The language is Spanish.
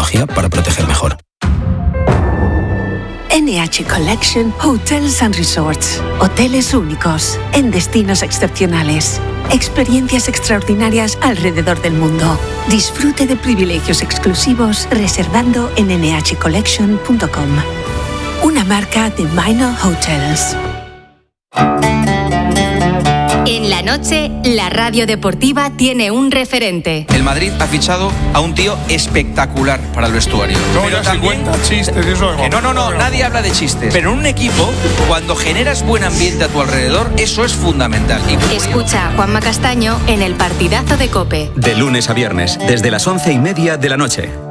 tecnología para proteger mejor. NH Collection Hotels and Resorts. Hoteles únicos, en destinos excepcionales. Experiencias extraordinarias alrededor del mundo. Disfrute de privilegios exclusivos reservando en nhcollection.com. Una marca de Minor Hotels. En la noche, la radio deportiva tiene un referente. El Madrid ha fichado a un tío espectacular para el vestuario. Pero también, 50 chistes, eso es... No, nadie habla de chistes. Pero en un equipo, cuando generas buen ambiente a tu alrededor, eso es fundamental. Escucha a Juanma Castaño en el partidazo de COPE. De lunes a viernes, desde las 11:30 de la noche.